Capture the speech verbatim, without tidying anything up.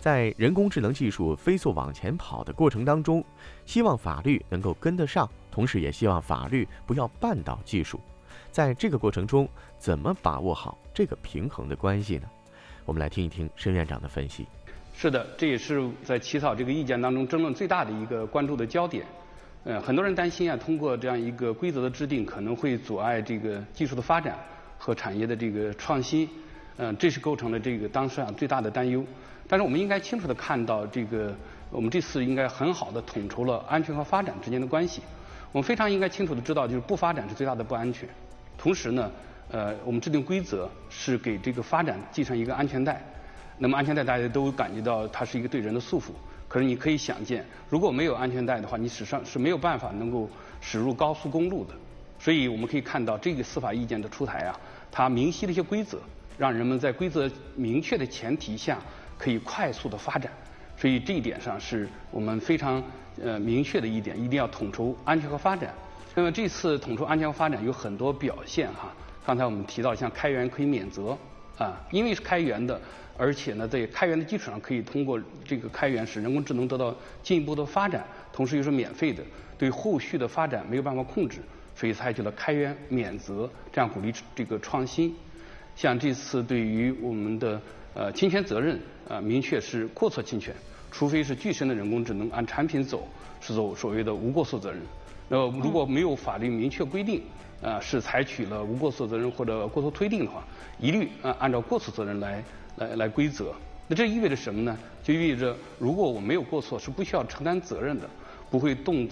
在人工智能技术飞速往前跑的过程当中，希望法律能够跟得上，同时也希望法律不要绊倒技术。在这个过程中，怎么把握好这个平衡的关系呢？我们来听一听申院长的分析。 是的，这也是在起草这个意见当中争论最大的一个关注的焦点。呃，很多人担心啊，通过这样一个规则的制定，可能会阻碍这个技术的发展和产业的这个创新。嗯、呃，这是构成了这个当时啊最大的担忧。但是我们应该清楚地看到，这个我们这次应该很好地统筹了安全和发展之间的关系。我们非常应该清楚地知道，就是不发展是最大的不安全。同时呢，呃，我们制定规则是给这个发展系上一个安全带。那么安全带大家都感觉到它是一个对人的束缚。可是你可以想见，如果没有安全带的话，你史上是没有办法能够驶入高速公路的。所以我们可以看到，这个司法意见的出台啊，它明晰了一些规则，让人们在规则明确的前提下可以快速的发展。所以这一点上是我们非常呃明确的一点，一定要统筹安全和发展。那么这次统筹安全和发展有很多表现哈，刚才我们提到像开源可以免责啊，因为是开源的。而且呢，在开源的基础上，可以通过这个开源使人工智能得到进一步的发展，同时又是免费的，对后续的发展没有办法控制，所以采取了开源免责，这样鼓励这个创新。像这次对于我们的呃侵权责任啊、呃，明确是过错侵权，除非是具身的人工智能按产品走，是走所谓的无过错责任。那如果没有法律明确规定，啊、呃、是采取了无过错责任或者过错推定的话，一律啊、呃、按照过错责任来。来来规则，那这意味着什么呢？就意味着如果我没有过错，是不需要承担责任的，不会动